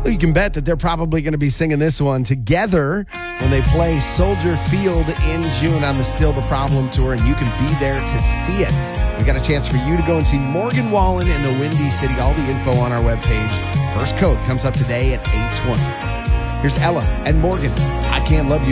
Well, you can bet that they're probably going to be singing this one together when they play Soldier Field in June on the Still the Problem tour, and you can be there to see it. We got a chance for you to go and see Morgan Wallen in the Windy City. All the info on our webpage. First Coat comes up today at 8:20. Here's Ella and Morgan. I Can't Love You.